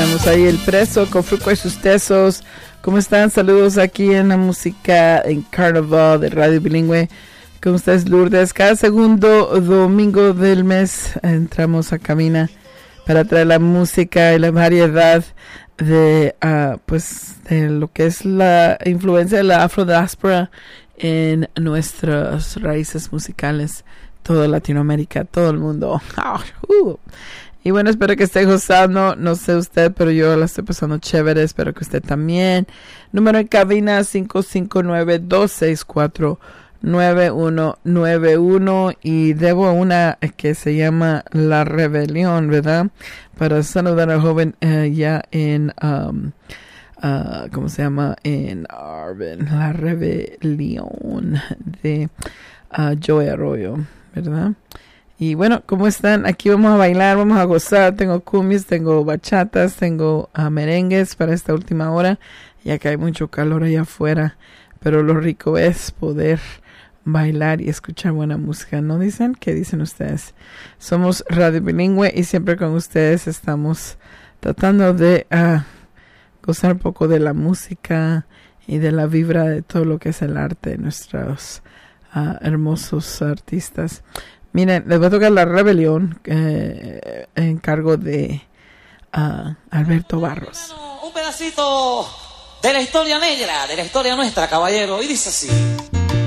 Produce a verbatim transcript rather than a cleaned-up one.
Tenemos ahí El Preso con Fruco y sus Tesos. ¿Cómo están? Saludos aquí en la música en Carnaval de Radio Bilingüe. ¿Cómo estás, Lourdes? Cada segundo domingo del mes entramos a cabina para traer la música y la variedad de, uh, pues, de lo que es la influencia de la afrodiáspora en nuestras raíces musicales. Toda Latinoamérica, todo el mundo. uh. Y bueno, espero que esté gozando. No sé usted, pero yo la estoy pasando chévere. Espero que usted también. Número en cabina cinco cinco nueve, dos seis cuatro, nueve uno nueve uno. Y debo una que se llama La Rebelión, ¿verdad? Para saludar al joven uh, ya en... Um, uh, ¿Cómo se llama? En Arvin. La Rebelión de uh, Joey Arroyo, ¿verdad? Y bueno, ¿cómo están? Aquí vamos a bailar, vamos a gozar. Tengo cumbias, tengo bachatas, tengo uh, merengues para esta última hora, ya que hay mucho calor allá afuera. Pero lo rico es poder bailar y escuchar buena música, ¿no dicen? ¿Qué dicen ustedes? Somos Radio Bilingüe y siempre con ustedes estamos tratando de uh, gozar un poco de la música y de la vibra de todo lo que es el arte de nuestros uh, hermosos artistas. Miren, les voy a tocar La Rebelión eh, en cargo de uh, Alberto Barros. Un pedacito de la historia negra, de la historia nuestra, caballero, y dice así.